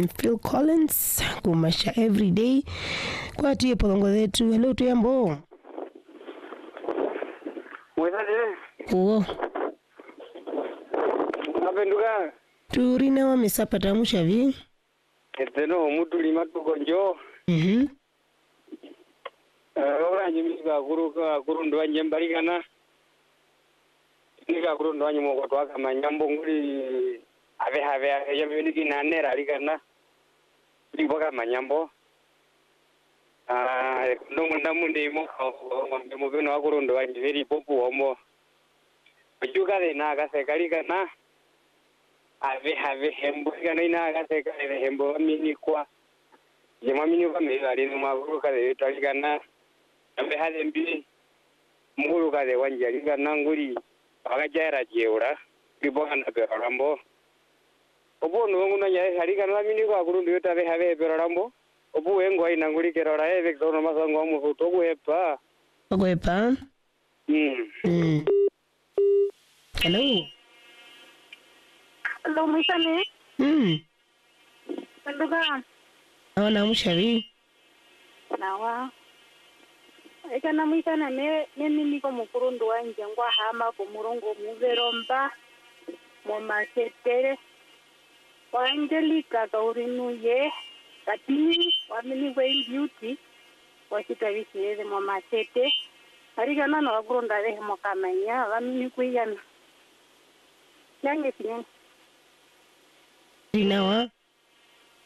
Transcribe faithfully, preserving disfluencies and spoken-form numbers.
mm, Phil Collins kumasha everyday kwa tie polongo zetu. Hello tuyambo. Mwezaje? Uo. Napenduka. Turina wa mesapata mushavi. Eteno mutuli matuko njo. Mhm. Eh ora nyimika kuruka kurundo wanje mbalikana. Nika kurundo wanje moko twaka manyambo nguri ave have yabiniki nanera alikana. Ndiboka manyambo. Ah ndo ndamu ndimo ngombe mubino wakurundo wanje veri popu homo. Bajuka de na kasekali kana. Ave have hembo kana ina kasekali hembo mini kwa. Jema mini kwa me ari no maguru ka de talikana. Ambe hade mbi muguru ka de wanje alikana nguri agajaira jeura biboka na be rambo. Obo no nguna ya alikana mini kwa kurundo yota be have be rambo. Obu engo ina nguri kerora eve kono masango mu futo kuepa. Kuepa? Mm. Mm. Hello. Hello, Mwishane. Mm. Penduka. Naona mushavi. Nawa. Eka na Mwishane me nini niko mukurundo wanje ngwa hama ko murongo muveromba mu masetere. Wangelika kaurinu ye katini wamini way beauty wasita visiyeze mu masete. Arika nana wakuronda rehe mokamanya wamini kuyana. Yange sinye. Rinawa.